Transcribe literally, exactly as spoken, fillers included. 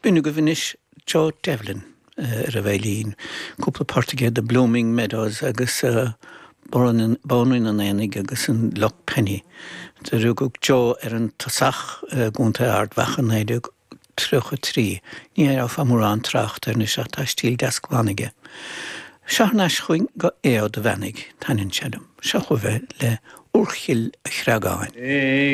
Una go bhfinis Joe Devlin ar a bhéilín, cúpla Portuguese de Blooming Meadows agus báin an énig agus an Loch Penny. Tá rúgug Joe ar an tasach gúnta ardbachan éidir trucha trí. Ní ar á famúrán tracht ar na se tá stíl dasclanige. Seachnas chuin go éad a bhenig tanin sedum. Se chu bheith le urchill a chreagáin.